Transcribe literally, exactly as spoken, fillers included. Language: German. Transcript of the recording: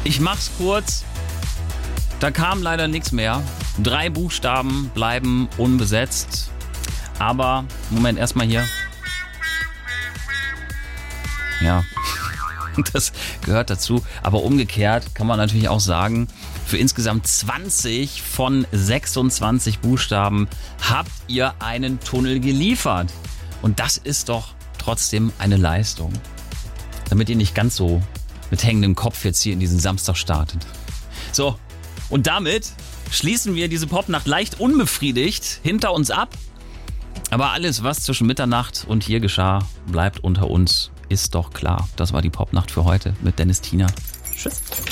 Ich mach's kurz. Da kam leider nichts mehr. Drei Buchstaben bleiben unbesetzt. Aber, Moment, erstmal hier. Ja, das gehört dazu. Aber umgekehrt kann man natürlich auch sagen, für insgesamt zwanzig von sechsundzwanzig Buchstaben habt ihr einen Tunnel geliefert. Und das ist doch trotzdem eine Leistung. Damit ihr nicht ganz so mit hängendem Kopf jetzt hier in diesen Samstag startet. So, und damit schließen wir diese Popnacht leicht unbefriedigt hinter uns ab. Aber alles, was zwischen Mitternacht und hier geschah, bleibt unter uns. Ist doch klar. Das war die Popnacht für heute mit Dennis Tiener. Tschüss.